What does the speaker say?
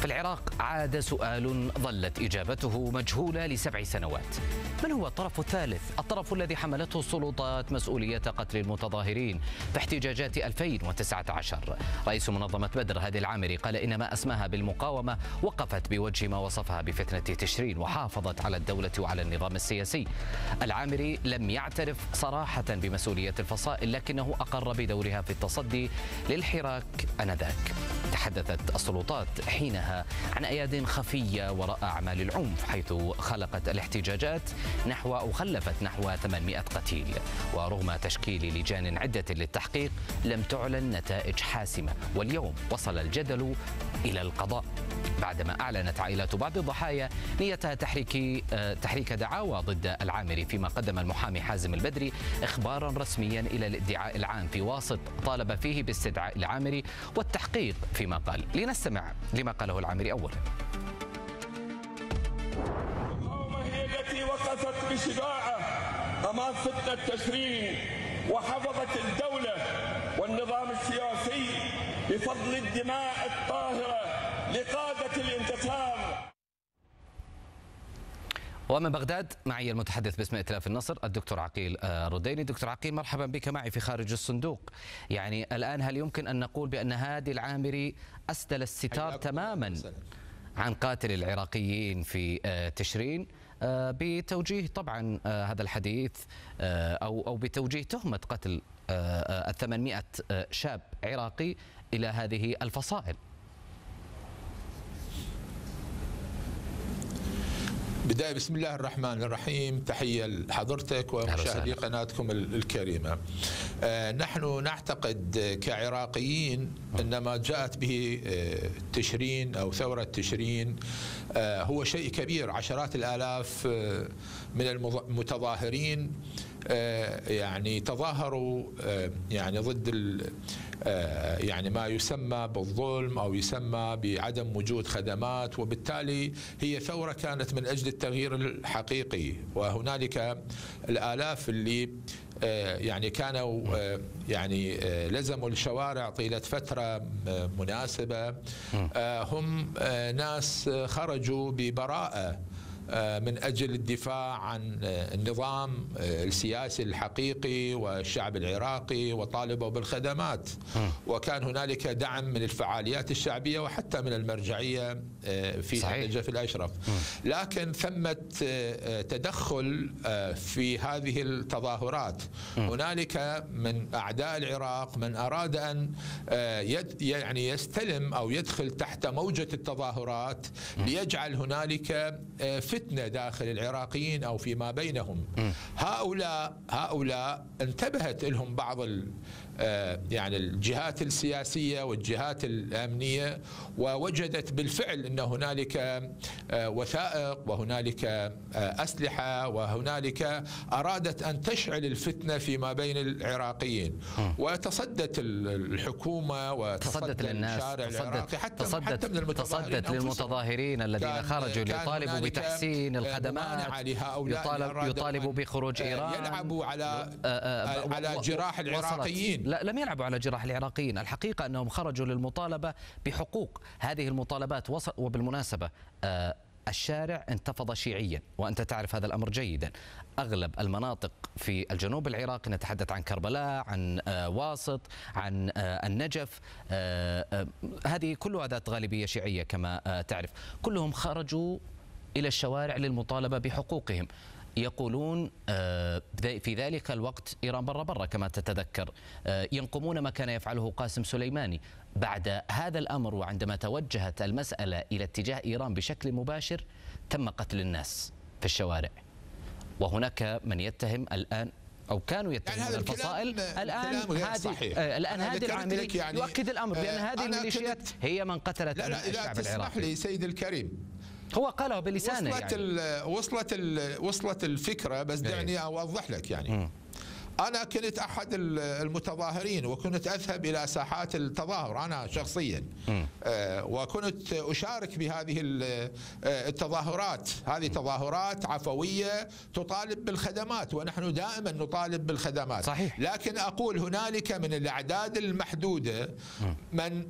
في العراق عاد سؤال ظلت إجابته مجهولة ل7 سنوات. من هو الطرف الثالث؟ الطرف الذي حملته السلطات مسؤولية قتل المتظاهرين في احتجاجات 2019. رئيس منظمة بدر هادي العامري قال إن ما أسماها بالمقاومة وقفت بوجه ما وصفها بفتنة تشرين وحافظت على الدولة وعلى النظام السياسي. العامري لم يعترف صراحة بمسؤولية الفصائل، لكنه أقر بدورها في التصدي للحراك آنذاك. تحدثت السلطات حينها عن أياد خفية وراء أعمال العنف، حيث خلقت الاحتجاجات خلفت نحو 800 قتيل. ورغم تشكيل لجان عدة للتحقيق لم تعلن نتائج حاسمة، واليوم وصل الجدل إلى القضاء بعدما أعلنت عائلات بعض الضحايا نيتها تحريك دعاوى ضد العامري، فيما قدم المحامي حازم البدري إخبارا رسميا إلى الادعاء العام في واسط طالب فيه باستدعاء العامري والتحقيق فيما قال. لنستمع لما قاله العامري أولا. المقاومة هي التي وقفت بشجاعة أمام فتنة تشرين وحفظت الدولة والنظام السياسي بفضل الدماء الطاهرة لقادة الانتصار. ومن بغداد معي المتحدث باسم ائتلاف النصر الدكتور عقيل رديني. دكتور عقيل، مرحبا بك معي في خارج الصندوق. يعني الآن هل يمكن أن نقول بأن هادي العامري أسدل الستار تماما عن قاتل العراقيين في تشرين، بتوجيه طبعا هذا الحديث أو بتوجيه تهمة قتل 800 شاب عراقي إلى هذه الفصائل؟ بداية بسم الله الرحمن الرحيم، تحية لحضرتك ومشاهدي قناتكم الكريمة. نحن نعتقد كعراقيين أن ما جاءت به تشرين أو ثورة تشرين هو شيء كبير. عشرات الآلاف من المتظاهرين يعني تظاهروا يعني ضد يعني ما يسمى بالظلم أو يسمى بعدم وجود خدمات، وبالتالي هي ثورة كانت من أجل التغيير الحقيقي. وهنالك الآلاف اللي يعني كانوا يعني لزموا الشوارع طيلة فترة مناسبة، هم ناس خرجوا ببراءة من أجل الدفاع عن النظام السياسي الحقيقي والشعب العراقي، وطالبوا بالخدمات. وكان هنالك دعم من الفعاليات الشعبية وحتى من المرجعية في النجف الأشرف. لكن ثمة تدخل في هذه التظاهرات. هنالك من أعداء العراق من أراد أن يعني يستلم أو يدخل تحت موجة التظاهرات ليجعل هنالك فتنة داخل العراقيين أو فيما بينهم. هؤلاء انتبهت لهم بعض يعني الجهات السياسية والجهات الأمنية، ووجدت بالفعل أن هنالك وثائق وهنالك أسلحة، وهنالك أرادت أن تشعل الفتنة فيما بين العراقيين. وتصدت الحكومة وتصدت الشارع العراقي حتى من المتظاهرين، تصدت للمتظاهرين الذين خرجوا ليطالبوا بتحسين الخدمات، يطالبوا بخروج إيران، يلعبوا على جراح العراقيين. لا، لم يلعبوا على جراح العراقيين. الحقيقة أنهم خرجوا للمطالبة بحقوق. هذه المطالبات وبالمناسبة الشارع انتفض شيعيا، وأنت تعرف هذا الأمر جيدا. أغلب المناطق في الجنوب العراقي، نتحدث عن كربلاء، عن واسط، عن النجف، هذه كلها ذات غالبية شيعية كما تعرف. كلهم خرجوا إلى الشوارع للمطالبة بحقوقهم. يقولون في ذلك الوقت إيران برا كما تتذكر، ينقمون ما كان يفعله قاسم سليماني. بعد هذا الأمر وعندما توجهت المسألة إلى اتجاه إيران بشكل مباشر تم قتل الناس في الشوارع. وهناك من يتهم الآن أو كانوا يتهمون يعني الفصائل الآن هادي العامري يعني يؤكد الأمر بأن هذه الميليشيات هي من قتلت الشعب العراقي. تسمح لي سيد الكريم، هو قاله بلسانه. وصلت الفكرة، بس دعني أوضح لك. يعني أنا كنت أحد المتظاهرين، وكنت أذهب إلى ساحات التظاهر أنا شخصيا، وكنت أشارك بهذه التظاهرات. هذه تظاهرات عفوية تطالب بالخدمات، ونحن دائما نطالب بالخدمات. صحيح. لكن أقول هنالك من الأعداد المحدودة من